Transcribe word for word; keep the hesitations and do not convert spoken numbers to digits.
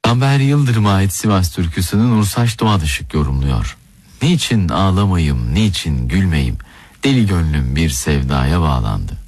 Amber Yıldırım'a ait Sivas türküsünü Nursaç Doğadışık yorumluyor. Niçin ağlamayım, niçin gülmeyim, deli gönlüm bir sevdaya bağlandı.